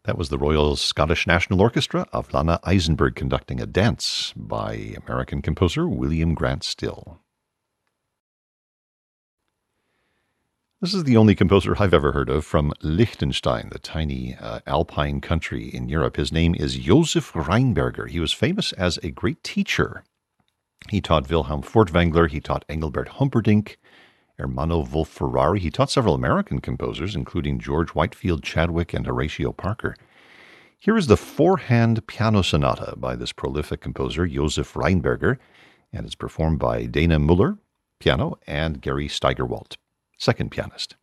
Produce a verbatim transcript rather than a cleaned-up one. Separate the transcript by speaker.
Speaker 1: That was the Royal Scottish National Orchestra of Lana Eisenberg conducting a dance by American composer William Grant Still. This is the only composer I've ever heard of from Liechtenstein, the tiny uh, alpine country in Europe. His name is Josef Rheinberger. He was famous as a great teacher. He taught Wilhelm Furtwängler, he taught Engelbert Humperdinck, Ermanno Wolf Ferrari. He taught several American composers, including George Whitefield Chadwick and Horatio Parker. Here is the four-hand piano sonata by this prolific composer, Josef Rheinberger, and it's performed by Dana Muller, piano, and Gary Steigerwalt, second pianist.